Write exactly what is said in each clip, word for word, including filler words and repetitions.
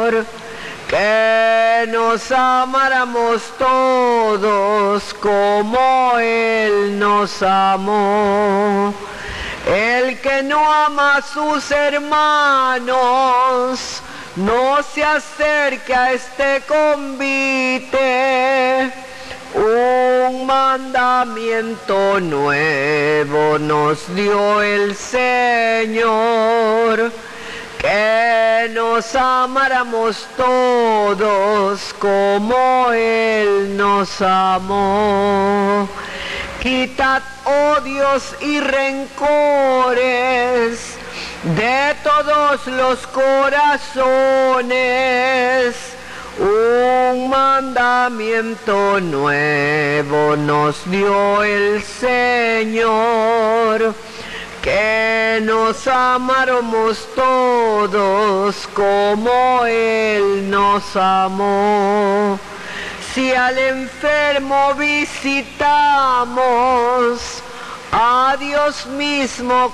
que nos amáramos todos como Él nos amó. El que no ama a sus hermanos, no se acerque a este convite. Un mandamiento nuevo nos dio el Señor, que nos amáramos todos como Él nos amó. Quitad odios y rencores de todos los corazones. Un mandamiento nuevo nos dio el Señor, que nos amáramos todos como Él nos amó. Si al enfermo visitamos, a Dios mismo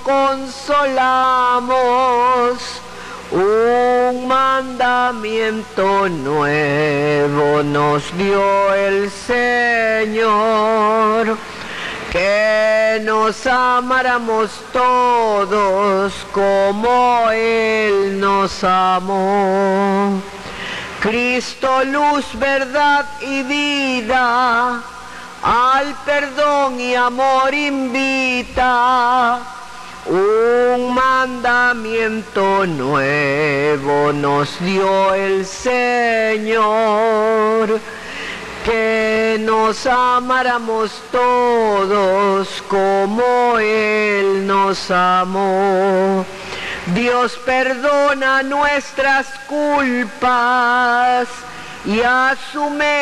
consolamos. Un mandamiento nuevo nos dio el Señor, que nos amáramos todos como Él nos amó. Cristo, luz, verdad y vida, al perdón y amor invita. Un mandamiento nuevo nos dio el Señor, que nos amáramos todos como Él nos amó. Dios perdona nuestras culpas y asume